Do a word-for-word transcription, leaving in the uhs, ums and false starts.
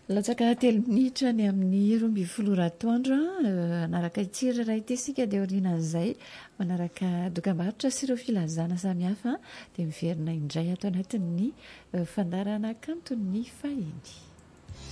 Latsaka telo minitra ny amin'ny roa ambin'ny folo ora atoandro anaraka tsiry iray ity isika dia aorianan'izay manaraka dokam-barotra sy ireo filazana samihafa dia miverina indray ato anatin'ny fandarana kanton'ny fahiny.